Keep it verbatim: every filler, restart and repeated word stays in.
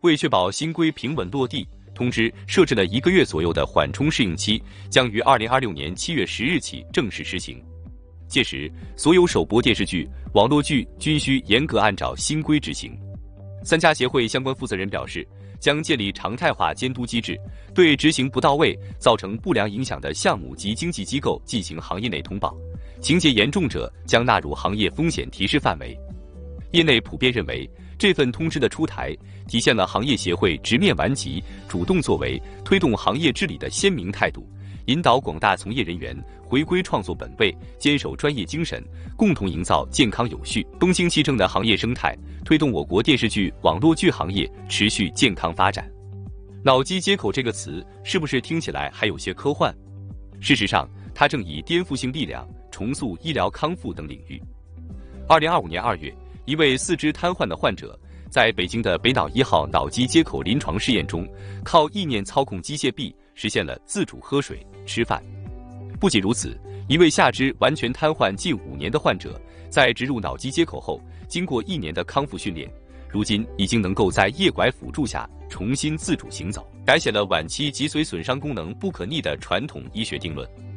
为确保新规平稳落地，通知设置了一个月左右的缓冲适应期，将于二零二六年七月十日起正式施行。届时，所有首播电视剧、网络剧均需严格按照新规执行。三家协会相关负责人表示，将建立常态化监督机制，对执行不到位、造成不良影响的项目及经纪机构进行行业内通报，情节严重者将纳入行业风险提示范围。业内普遍认为，这份通知的出台，体现了行业协会直面顽疾、主动作为、推动行业治理的鲜明态度，引导广大从业人员回归创作本位，坚守专业精神，共同营造健康有序、风清气正的行业生态，推动我国电视剧、网络剧行业持续健康发展。脑机接口这个词是不是听起来还有些科幻？事实上，它正以颠覆性力量重塑医疗康复等领域。二零二五年二月，一位四肢瘫痪的患者在北京的北脑一号脑机接口临床试验中，靠意念操控机械臂实现了自主喝水、吃饭。不仅如此，一位下肢完全瘫痪近五年的患者，在植入脑机接口后，经过一年的康复训练，如今已经能够在叶拐辅助下重新自主行走，改写了晚期脊髓损伤功能不可逆的传统医学定论。